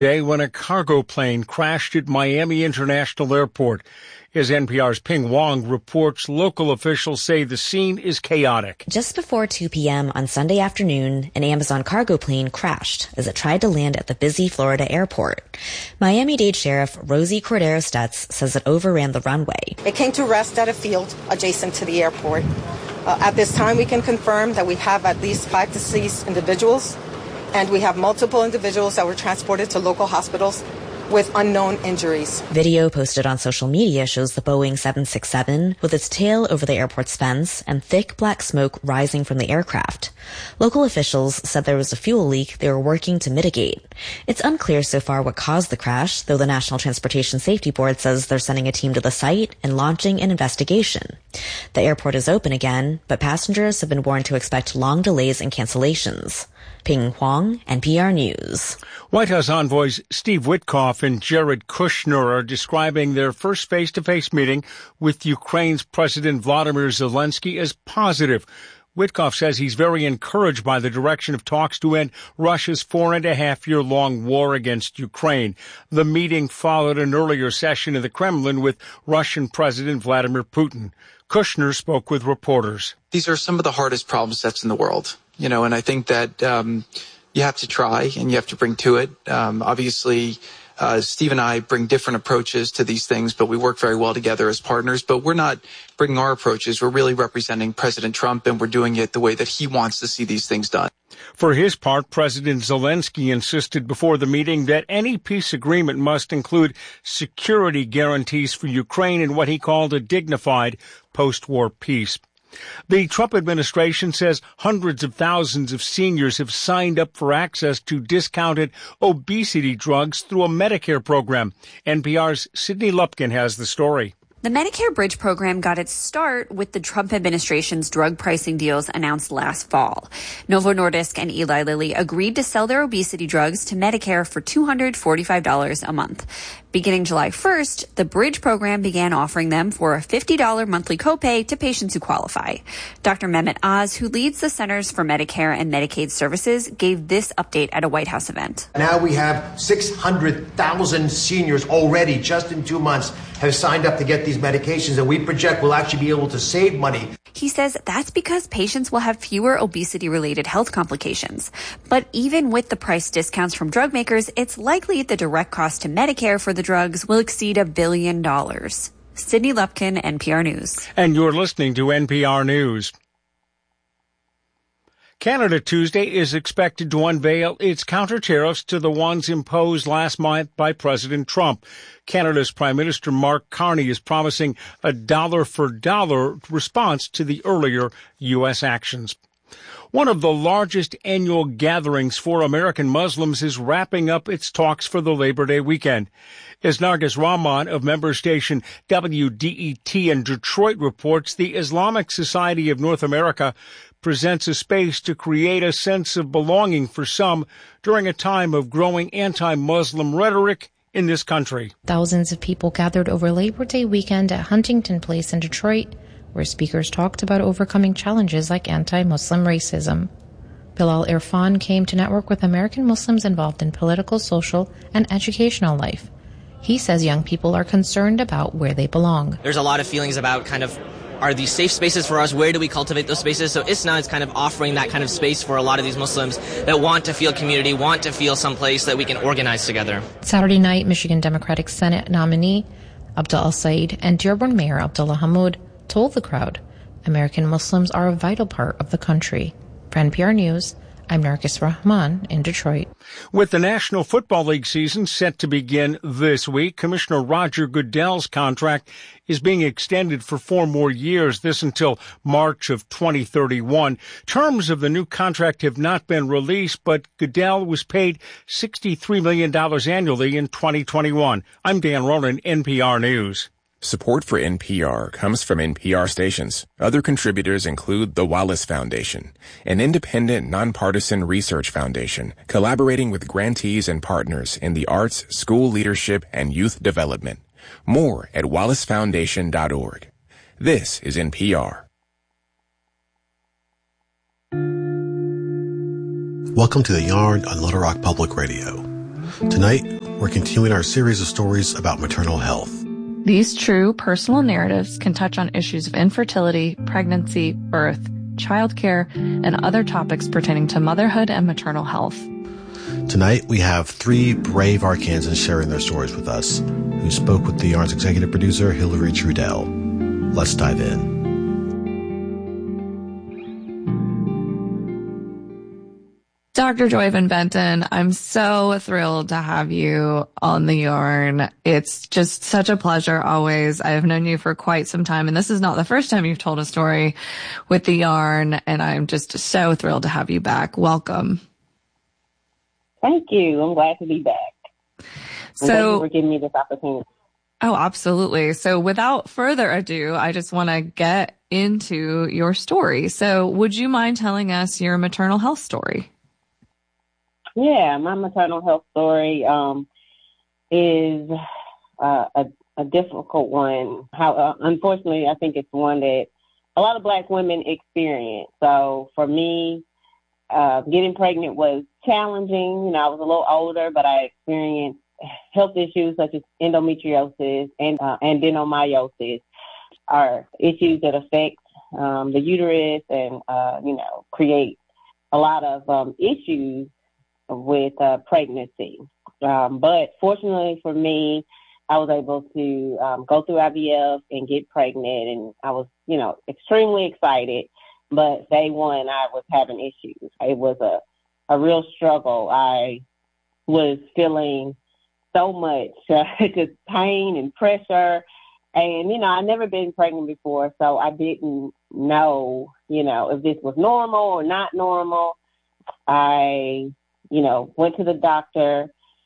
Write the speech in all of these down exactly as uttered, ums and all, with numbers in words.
Day when a cargo plane crashed at Miami International Airport. As N P R's Ping Wong reports, local officials say the scene is chaotic. Just before two p.m. on Sunday afternoon, an Amazon cargo plane crashed as it tried to land at the busy Florida airport. Miami-Dade Sheriff Rosie Cordero Stutz says it overran the runway. It came to rest at a field adjacent to the airport. Uh, at this time, we can confirm that we have at least five deceased individuals, and we have multiple individuals that were transported to local hospitals with unknown injuries. Video posted on social media shows the Boeing seven sixty-seven with its tail over the airport's fence and thick black smoke rising from the aircraft. Local officials said there was a fuel leak they were working to mitigate. It's unclear so far what caused the crash, though the National Transportation Safety Board says they're sending a team to the site and launching an investigation. The airport is open again, but passengers have been warned to expect long delays and cancellations. Ping Huang, N P R News. White House envoys Steve Witkoff and Jared Kushner are describing their first face-to-face meeting with Ukraine's President Vladimir Zelensky as positive. Witkoff says he's very encouraged by the direction of talks to end Russia's four and a half year long war against Ukraine. The meeting followed an earlier session in the Kremlin with Russian President Vladimir Putin. Kushner spoke with reporters. These are some of the hardest problem sets in the world, you know, and I think that um, you have to try and you have to bring to it. Um, obviously, uh, Steve and I bring different approaches to these things, but we work very well together as partners. But we're not bringing our approaches. We're really representing President Trump, and we're doing it the way that he wants to see these things done. For his part, President Zelensky insisted before the meeting that any peace agreement must include security guarantees for Ukraine and what he called a dignified post-war peace. The Trump administration says hundreds of thousands of seniors have signed up for access to discounted obesity drugs through a Medicare program. N P R's Sydney Lupkin has the story. The Medicare Bridge program got its start with the Trump administration's drug pricing deals announced last fall. Novo Nordisk and Eli Lilly agreed to sell their obesity drugs to Medicare for two hundred forty-five dollars a month. Beginning July first, the Bridge program began offering them for a fifty dollars monthly copay to patients who qualify. Doctor Mehmet Oz, who leads the Centers for Medicare and Medicaid Services, gave this update at a White House event. Now we have six hundred thousand seniors already, just in two months, have signed up to get these medications, and we project we'll actually be able to save money. He says that's because patients will have fewer obesity-related health complications. But even with the price discounts from drug makers, it's likely the direct cost to Medicare for the drugs will exceed a billion dollars. Sydney Lupkin, N P R News. And you're listening to N P R News. Canada Tuesday is expected to unveil its counter-tariffs to the ones imposed last month by President Trump. Canada's Prime Minister Mark Carney is promising a dollar-for-dollar response to the earlier U S actions. One of the largest annual gatherings for American Muslims is wrapping up its talks for the Labor Day weekend. As Nargis Rahman of member station W D E T in Detroit reports, the Islamic Society of North America presents a space to create a sense of belonging for some during a time of growing anti-Muslim rhetoric in this country. Thousands of people gathered over Labor Day weekend at Huntington Place in Detroit, where speakers talked about overcoming challenges like anti-Muslim racism. Bilal Irfan came to network with American Muslims involved in political, social, and educational life. He says young people are concerned about where they belong. There's a lot of feelings about kind of, are these safe spaces for us? Where do we cultivate those spaces? So ISNA is kind of offering that kind of space for a lot of these Muslims that want to feel community, want to feel someplace that we can organize together. Saturday night, Michigan Democratic Senate nominee Abdul Al-Said and Dearborn Mayor Abdullah Hammoud told the crowd American Muslims are a vital part of the country. For N P R News, I'm Nargis Rahman in Detroit. With the National Football League season set to begin this week, Commissioner Roger Goodell's contract is being extended for four more years, this until March of twenty thirty-one. Terms of the new contract have not been released, but Goodell was paid sixty-three million dollars annually in twenty twenty-one. I'm Dan Ronan, N P R News. Support for N P R comes from N P R stations. Other contributors include the Wallace Foundation, an independent, nonpartisan research foundation collaborating with grantees and partners in the arts, school leadership, and youth development. More at wallace foundation dot org. This is N P R. Welcome to The Yard on Little Rock Public Radio. Tonight, we're continuing our series of stories about maternal health. These true personal narratives can touch on issues of infertility, pregnancy, birth, childcare, and other topics pertaining to motherhood and maternal health. Tonight, we have three brave Arkansans sharing their stories with us, who spoke with the Yarn's executive producer, Hillary Trudell. Let's dive in. Doctor Joyvan Benton, I'm so thrilled to have you on the Yarn. It's just such a pleasure always. I have known you for quite some time, and this is not the first time you've told a story with the Yarn, and I'm just so thrilled to have you back. Welcome. Thank you. I'm glad to be back. And so, thank you for giving me this opportunity. Oh, absolutely. So without further ado, I just want to get into your story. So would you mind telling us your maternal health story? Yeah, my maternal health story um, is uh, a, a difficult one. How, uh, unfortunately, I think it's one that a lot of Black women experience. So for me, uh, getting pregnant was challenging. You know, I was a little older, but I experienced health issues such as endometriosis and uh, adenomyosis, are issues that affect um, the uterus and, uh, you know, create a lot of um, issues with uh, pregnancy. Um, but fortunately for me, I was able to um, go through I V F and get pregnant, and I was, you know, extremely excited. But day one, I was having issues. It was a, a real struggle. I was feeling so much uh, just pain and pressure. And, you know, I'd never been pregnant before, so I didn't know, you know, if this was normal or not normal. I you know, went to the doctor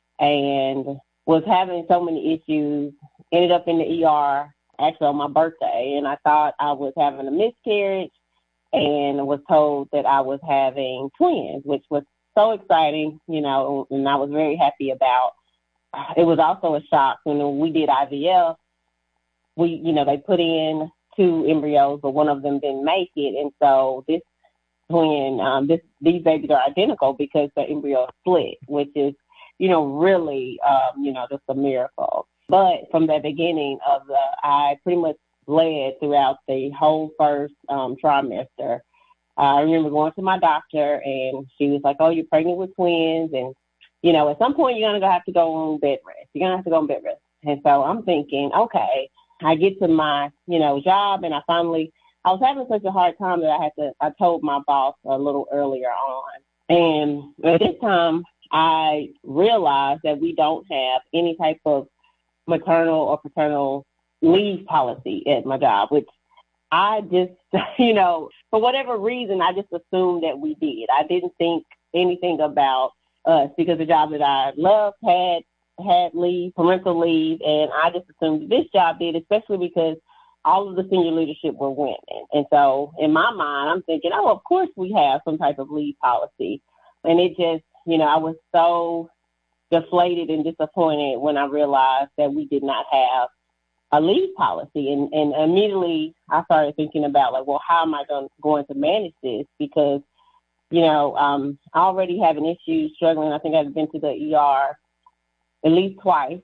and was having so many issues, ended up in the E R actually on my birthday. And I thought I was having a miscarriage and was told that I was having twins, which was so exciting, you know, and I was very happy about. It was also a shock when we did I V F. We, you know, they put in two embryos, but one of them didn't make it. And so this When um, this, these babies are identical because the embryo split, which is, you know, really, um, you know, just a miracle. But from the beginning of the, I pretty much bled throughout the whole first um, trimester. I remember going to my doctor, and she was like, "Oh, you're pregnant with twins, and you know, at some point you're gonna have to go on bed rest. You're gonna have to go on bed rest." And so I'm thinking, okay, I get to my, you know, job, and I finally. I was having such a hard time that I had to, I told my boss a little earlier on. And at this time, I realized that we don't have any type of maternal or paternal leave policy at my job, which I just, you know, for whatever reason, I just assumed that we did. I didn't think anything about us because the job that I loved had, had leave, parental leave, and I just assumed this job did, especially because all of the senior leadership were women. And so in my mind, I'm thinking, oh, of course we have some type of leave policy. And it just, you know, I was so deflated and disappointed when I realized that we did not have a leave policy. And, and immediately I started thinking about, like, well, how am I going, going to manage this? Because, you know, um, already having issues, struggling. I think I've been to the E R at least twice.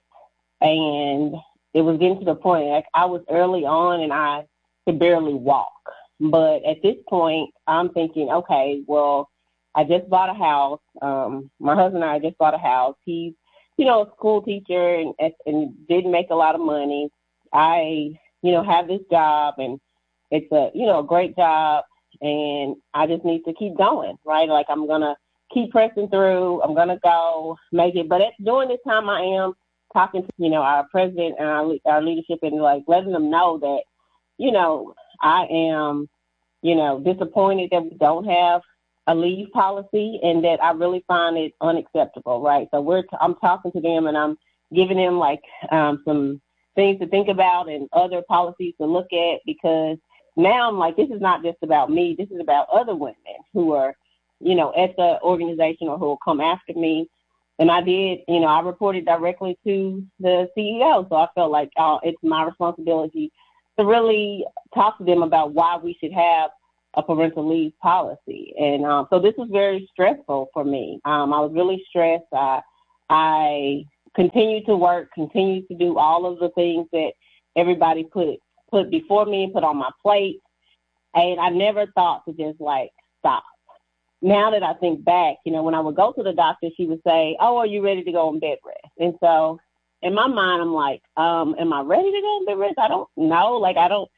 And it was getting to the point, like, I was early on and I could barely walk. But at this point, I'm thinking, okay, well, I just bought a house. Um, my husband and I just bought a house. He's, you know, a school teacher and, and didn't make a lot of money. I, you know, have this job, and it's a, you know, a great job, and I just need to keep going, right? Like, I'm going to keep pressing through. I'm going to go make it. But at, during this time, I am talking to, you know, our president and our, our leadership, and like letting them know that, you know, I am, you know, disappointed that we don't have a leave policy, and that I really find it unacceptable, right? So we're, t- I'm talking to them, and I'm giving them like um, some things to think about and other policies to look at, because now I'm like, this is not just about me. This is about other women who are, you know, at the organization or who will come after me. And I did, you know, I reported directly to the C E O. So I felt like uh, it's my responsibility to really talk to them about why we should have a parental leave policy. And um, so this was very stressful for me. Um, I was really stressed. I, I continued to work, continued to do all of the things that everybody put put before me and put on my plate. And I never thought to just, like, stop. Now that I think back, you know, when I would go to the doctor, she would say, oh, are you ready to go on bed rest? And so in my mind, I'm like, um, am I ready to go on bed rest? I don't know. Like, I don't,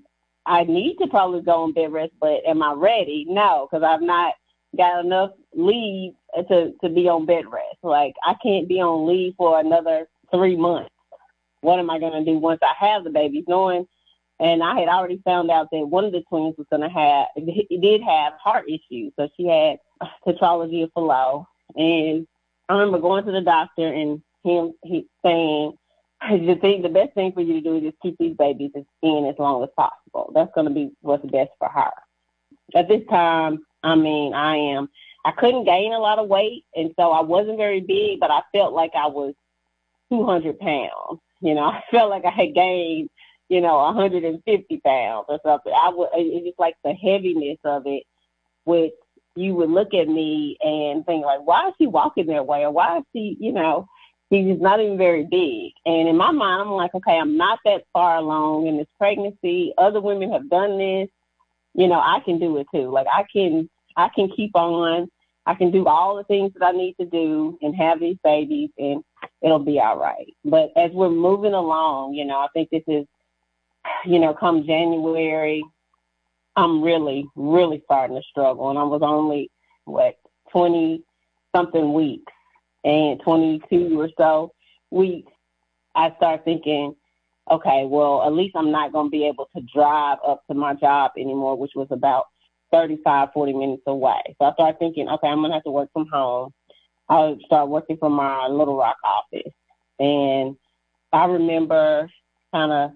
I need to probably go on bed rest, but am I ready? No, because I've not got enough leave to, to be on bed rest. Like, I can't be on leave for another three months. What am I going to do once I have the babies? Knowing, and I had already found out that one of the twins was going to have, it did have heart issues. So she had tetralogy of Fallot. And I remember going to the doctor and him he saying, the thing, the best thing for you to do is just keep these babies in as long as possible. That's going to be what's best for her. At this time, I mean, I am, I couldn't gain a lot of weight. And so I wasn't very big, but I felt like I was two hundred pounds. You know, I felt like I had gained, you know, one hundred fifty pounds or something. I would, it's just like the heaviness of it, which you would look at me and think like, why is she walking that way? Or why is she, you know, she's not even very big. And in my mind, I'm like, okay, I'm not that far along in this pregnancy. Other women have done this. You know, I can do it too. Like I can, I can keep on. I can do all the things that I need to do and have these babies and it'll be all right. But as we're moving along, you know, I think this is, you know, come January, I'm really, really starting to struggle. And I was only, what, twenty something weeks and twenty-two or so weeks. I start thinking, okay, well, at least I'm not going to be able to drive up to my job anymore, which was about thirty-five, forty minutes away. So I started thinking, okay, I'm going to have to work from home. I'll start working from my Little Rock office. And I remember kind of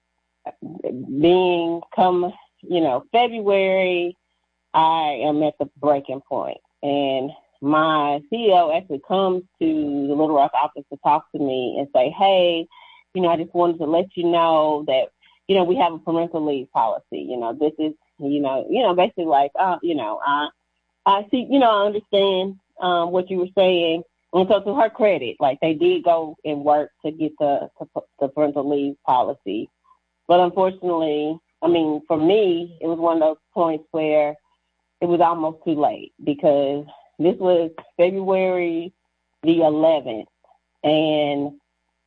being come, you know, February, I am at the breaking point. And my C E O actually comes to the Little Rock office to talk to me and say, hey, you know, I just wanted to let you know that, you know, we have a parental leave policy. You know, this is, you know, you know, basically like, uh, you know, I, I see, you know, I understand um, what you were saying. And so to her credit, like they did go and work to get the, the parental leave policy. But unfortunately, I mean, for me, it was one of those points where it was almost too late because this was February the eleventh. And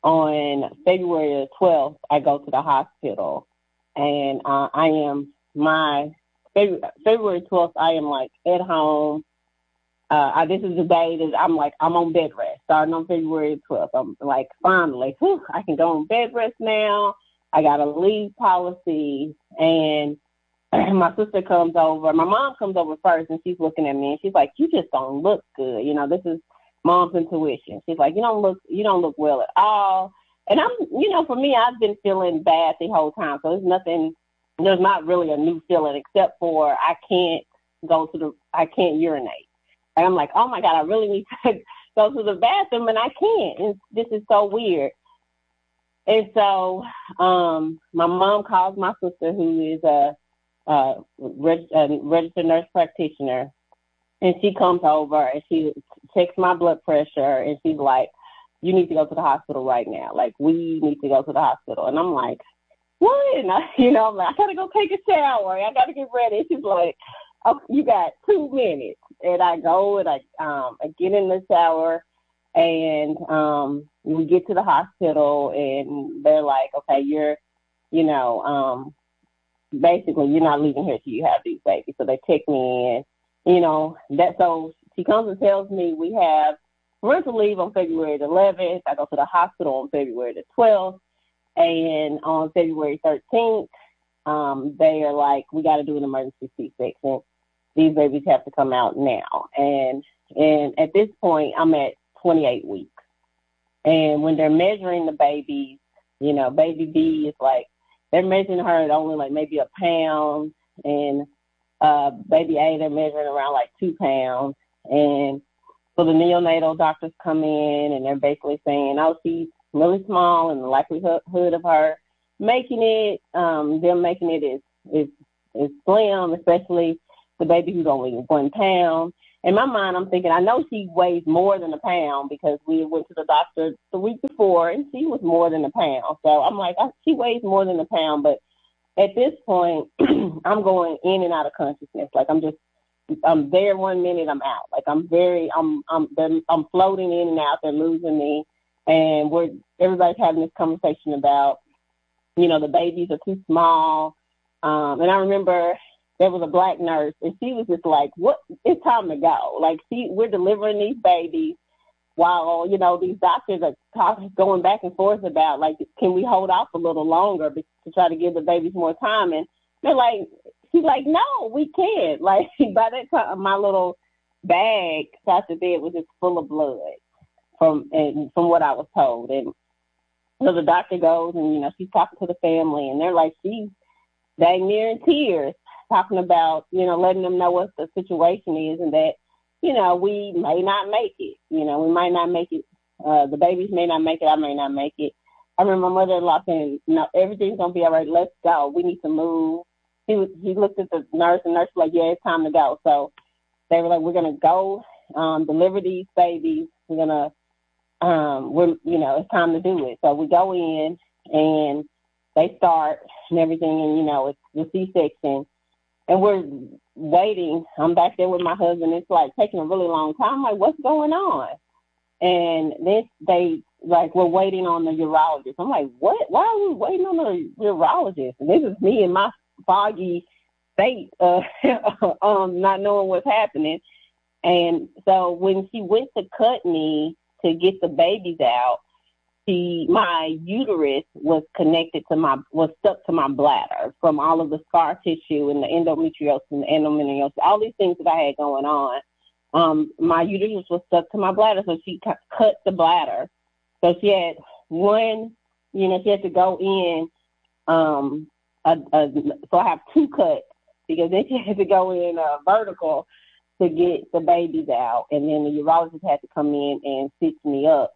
on February the twelfth, I go to the hospital and uh, I am my February twelfth, I am like at home. Uh, I, this is the day that I'm like, I'm on bed rest starting on February twelfth. I'm like, finally, whew, I can go on bed rest now. I got a leave policy and my sister comes over. My mom comes over first and she's looking at me and she's like, you just don't look good. You know, this is mom's intuition. She's like, you don't look, you don't look well at all. And I'm, you know, for me, I've been feeling bad the whole time. So there's nothing, there's not really a new feeling except for I can't go to the, I can't urinate. And I'm like, oh my God, I really need to go to the bathroom and I can't. And this is so weird. And so um, my mom calls my sister, who is a, a, reg- a registered nurse practitioner, and she comes over and she checks my blood pressure and she's like, you need to go to the hospital right now. Like, we need to go to the hospital. And I'm like, what? And I, you know, I'm like, I got to go take a shower. I got to get ready. She's like, oh, you got two minutes. And I go and I, um, I get in the shower and um, we get to the hospital and they're like, okay, you're, you know, um, basically you're not leaving here till you have these babies. So they take me in, you know, that, so she comes and tells me we have parental leave on February the eleventh. I go to the hospital on February the twelfth. And on February thirteenth, um, they are like, we got to do an emergency C-section. These babies have to come out now. And and at this point, I'm at twenty-eight weeks. And when they're measuring the babies, you know, baby B is like, they're measuring her at only like maybe a pound. And uh, baby A, they're measuring around like two pounds. And so the neonatal doctors come in and they're basically saying, oh, she's really small and the likelihood of her making it, um, them making it is, is, is slim, especially the baby who's only one pound. in my mind, I'm thinking, I know she weighs more than a pound because we went to the doctor the week before and she was more than a pound. So I'm like, I, she weighs more than a pound. But at this point, I'm going in and out of consciousness. Like I'm just, I'm there one minute, I'm out. Like I'm very, I'm, I'm, I'm floating in and out. They're losing me. And we're, everybody's having this conversation about, you know, the babies are too small. Um, and I remember there was a black nurse, and she was just like, "What? It's time to go." Like, she, we're delivering these babies while, you know, these doctors are talking, going back and forth about, like, can we hold off a little longer to try to give the babies more time? And they're like, she's like, "No, we can't." Like, by that time, my little bag side the bed was just full of blood from and from what I was told. And so the doctor goes, and, you know, she's talking to the family, and they're like, she's dang near in tears, talking about, you know, letting them know what the situation is and that, you know, we may not make it. You know, we might not make it. Uh, the babies may not make it. I may not make it. I remember my mother-in-law saying, "No, everything's going to be all right. Let's go. We need to move." He was, he looked at the nurse, and the nurse was like, "Yeah, it's time to go." So they were like, "We're going to go um, deliver these babies. We're going to, um, we're, you know, it's time to do it." So we go in, and they start and everything, and, you know, it's the C-section. And we're waiting. I'm back there with my husband. It's like taking a really long time. I'm like, what's going on? And then they, like, we're waiting on the urologist. I'm like, what? Why are we waiting on the urologist? And this is me in my foggy state, uh, um, not knowing what's happening. And so when she went to cut me to get the babies out, she, my uterus was connected to my, was stuck to my bladder from all of the scar tissue and the endometriosis and the endometriosis, all these things that I had going on. Um, my uterus was stuck to my bladder, so she cu- cut the bladder. So she had one, you know, she had to go in, um, a, a, so I have two cuts because then she had to go in uh, vertical to get the babies out. And then the urologist had to come in and stitch me up.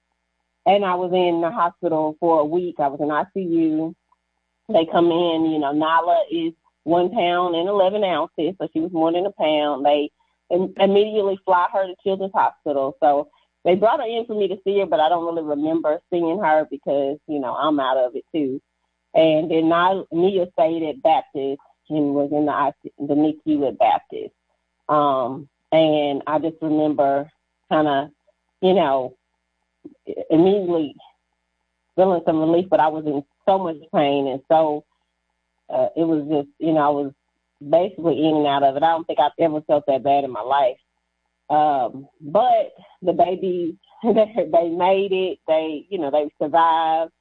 And I was in the hospital for a week. I was in I C U. They come in, you know, Nala is one pound and eleven ounces, so she was more than a pound. They im- immediately fly her to Children's Hospital. So they brought her in for me to see her, but I don't really remember seeing her because, you know, I'm out of it too. And then Nia stayed at Baptist and was in the, I C U, the N I C U at Baptist. Um, and I just remember kind of, you know, immediately feeling some relief, but I was in so much pain, and so uh, it was just, you know, I was basically in and out of it. I don't think I've ever felt that bad in my life. Um, but the babies, they made it. They, you know, they survived,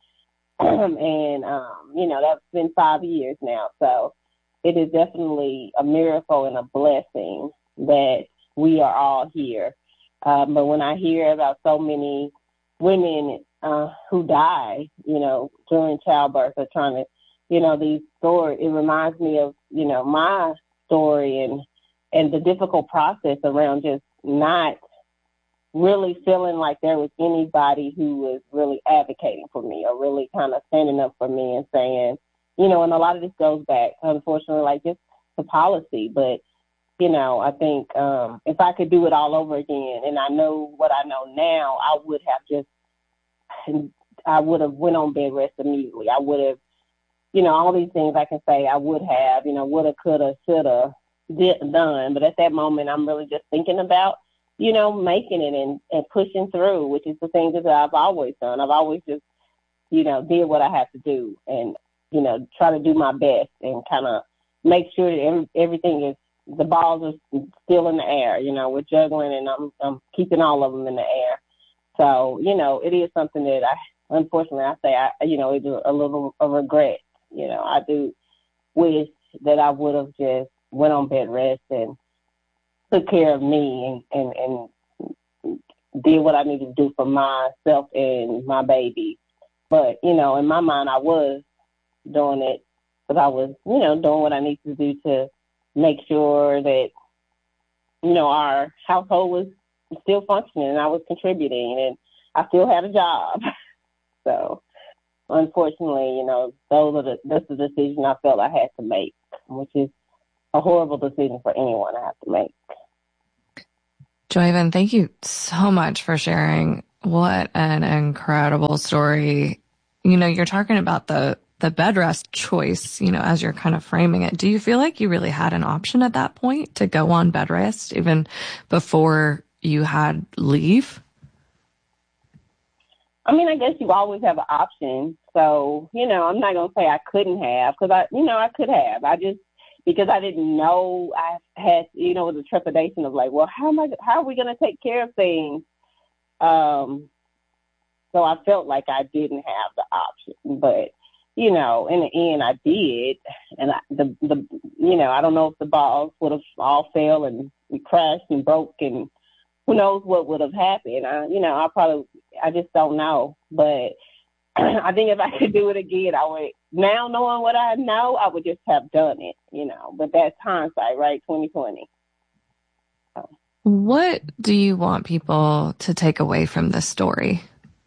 and um, you know, that's been five years now. So it is definitely a miracle and a blessing that we are all here. Um, but when I hear about so many women uh, who die, you know, during childbirth or trying to, you know, these stories, it reminds me of, you know, my story and, and the difficult process around just not really feeling like there was anybody who was really advocating for me or really kind of standing up for me and saying, you know, and a lot of this goes back, unfortunately, like just to policy. But, you know, I think um, if I could do it all over again and I know what I know now, I would have just, I would have went on bed rest immediately. I would have, you know, all these things I can say I would have, you know, woulda, coulda, shoulda done. But at that moment, I'm really just thinking about, you know, making it and, and pushing through, which is the thing that I've always done. I've always just, you know, did what I have to do and, you know, try to do my best and kind of make sure that every, everything is, the balls are still in the air. You know, we're juggling and I'm, I'm keeping all of them in the air. So, you know, it is something that I, unfortunately, I say, I, you know, it's a little of regret. You know, I do wish that I would have just went on bed rest and took care of me and, and, and did what I needed to do for myself and my baby. But, you know, in my mind, I was doing it, but I was, you know, doing what I needed to do to make sure that, you know, our household was still functioning and I was contributing and I still had a job. So, unfortunately, you know, those are the, that's the decision I felt I had to make, which is a horrible decision for anyone to have to make. Joyven, thank you so much for sharing. What an incredible story. You know, you're talking about the, the bed rest choice, you know, as you're kind of framing it. Do you feel like you really had an option at that point to go on bed rest even before you had leave? I mean, I guess you always have an option. So, you know, I'm not going to say I couldn't have, because I, you know, I could have. I just, because I didn't know, I had, you know, the trepidation of like, well, how am I, how are we going to take care of things? Um, so I felt like I didn't have the option, but, you know, in the end I did. And I, the, the, you know, I don't know if the balls would have all fell and we crashed and broke and who knows what would have happened. I, you know, I probably, I just don't know. But I think if I could do it again, I would, now knowing what I know, I would just have done it, you know, but that's hindsight, right? twenty twenty. So. What do you want people to take away from this story?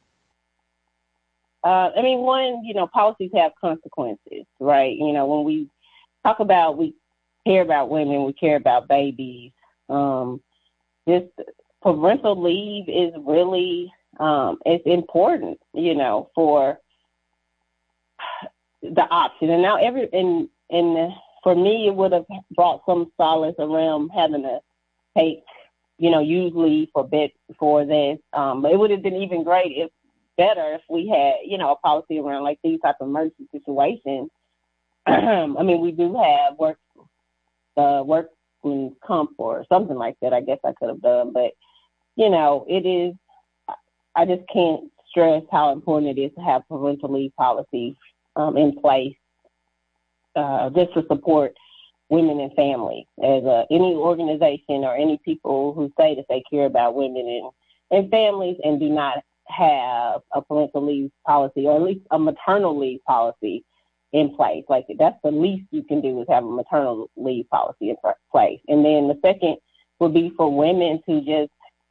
Uh, I mean, one, you know, policies have consequences, right? You know, when we talk about, we care about women, we care about babies, um, this parental leave is really, um, it's important, you know, for the option. And now every, and, and for me, it would have brought some solace around having to take, you know, use leave for bed for this. Um, it would have been even great if, better if we had, you know, a policy around like these type of emergency situations. I mean, we do have work, uh, work comp or something like that. I guess I could have done, but you know, it is. I just can't stress how important it is to have parental leave policies um, in place, uh, just to support women and families. As uh, any organization or any people who say that they care about women and, and families and do not have a parental leave policy or at least a maternal leave policy in place. Like that's the least you can do is have a maternal leave policy in place. And then the second would be for women to just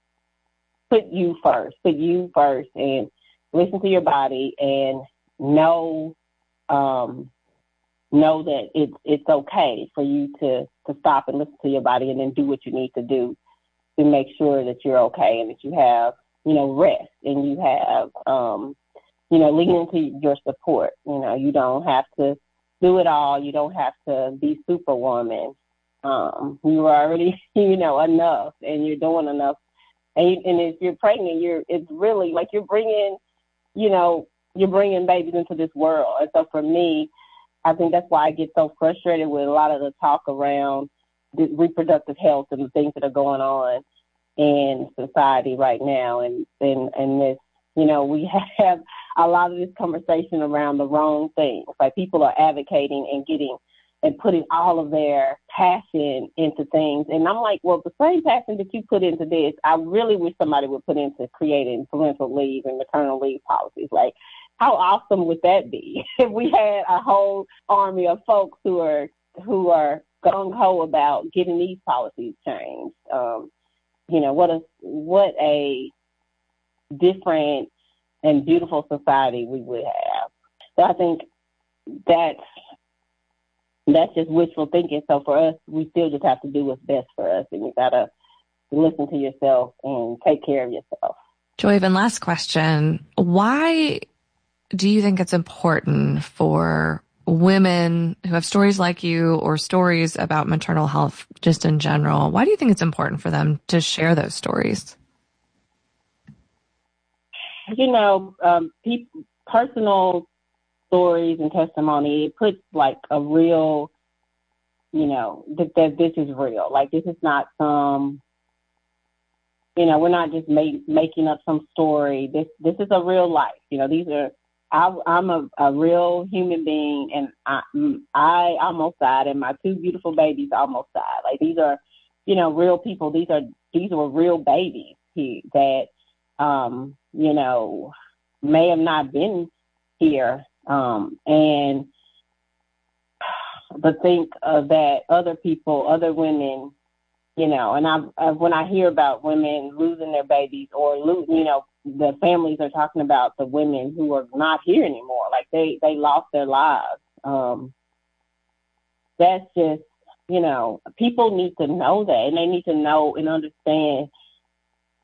put you first, put you first and listen to your body and know, um, know that it's, it's okay for you to, to stop and listen to your body and then do what you need to do to make sure that you're okay and that you have, you know, rest and you have, um, you know, lean into your support. You know, you don't have to do it all. You don't have to be superwoman. Um, you are already, you know, enough and you're doing enough. And, you, and if you're pregnant, you're, it's really like you're bringing, you know, you're bringing babies into this world. And so for me, I think that's why I get so frustrated with a lot of the talk around the reproductive health and the things that are going on in society right now. And, and, and this, you know, we have a lot of this conversation around the wrong things. Like people are advocating and getting and putting all of their passion into things. And I'm like, well, the same passion that you put into this, I really wish somebody would put into creating parental leave and maternal leave policies. Like, how awesome would that be if we had a whole army of folks who are, who are gung-ho about getting these policies changed? Um, you know, what a, what a different and beautiful society we would have. So I think that's, that's just wishful thinking. So for us, we still just have to do what's best for us. And you got to listen to yourself and take care of yourself. Joyven, last question. Why do you think it's important for women who have stories like you or stories about maternal health just in general? Why do you think it's important for them to share those stories? You know, um, pe- personal stories and testimony, it puts like a real, you know, that, that this is real. Like this is not some, you know, we're not just make, making up some story. This this is a real life. You know, these are, I, I'm a, a real human being, and I, I almost died, and my two beautiful babies almost died. Like these are, you know, real people. These are these were real babies here that, um, you know, may have not been here. Um, and but think of that other people, other women, you know, and I've, I've, when I hear about women losing their babies or losing, you know, the families are talking about the women who are not here anymore. Like they, they lost their lives. Um, that's just, you know, people need to know that, and they need to know and understand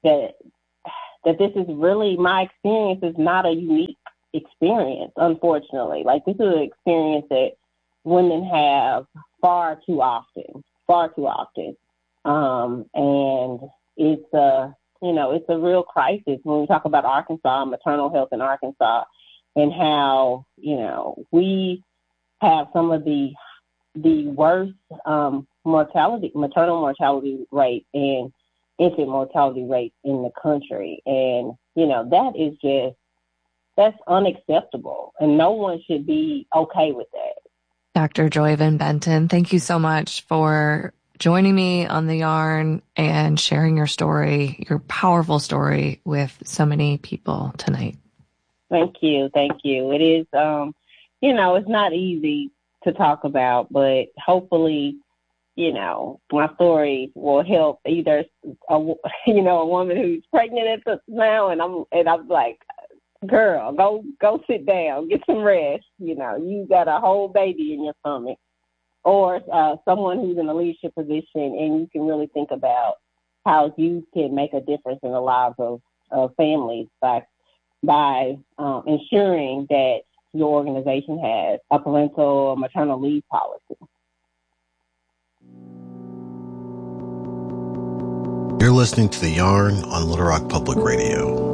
that that this is really, my experience is not a unique experience, unfortunately. Like, this is an experience that women have far too often, far too often. Um, and it's a, you know, it's a real crisis when we talk about Arkansas, maternal health in Arkansas, and how, you know, we have some of the the worst um, mortality, maternal mortality rate and infant mortality rate in the country. And, you know, that is just, that's unacceptable. And no one should be okay with that. Doctor Joyven Benton, thank you so much for joining me on The Yarn and sharing your story, your powerful story with so many people tonight. Thank you. Thank you. It is, um, you know, it's not easy to talk about, but hopefully, you know, my story will help either, a, you know, a woman who's pregnant at the, now, and I'm, and I'm like, girl, go, go sit down, get some rest. You know, you got a whole baby in your stomach, or uh, someone who's in a leadership position, and you can really think about how you can make a difference in the lives of, of families by, by um, ensuring that your organization has a parental or maternal leave policy. You're listening to The Yarn on Little Rock Public Radio.